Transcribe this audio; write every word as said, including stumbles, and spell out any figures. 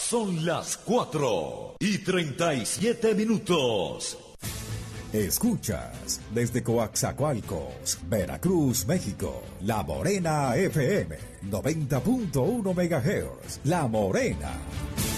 Son las cuatro y treinta y siete minutos. Escuchas desde Coaxacualcos, Veracruz, México, La Morena F M, noventa punto uno megahertz. La Morena.